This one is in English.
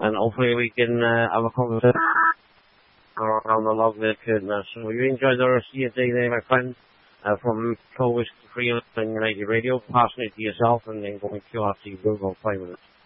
and hopefully we can have a conversation around the log there, so you enjoy the rest of your day there, my friend. From Pro Whiskey Free and United Radio, passing it to yourself and then going QRT Google 5 minutes.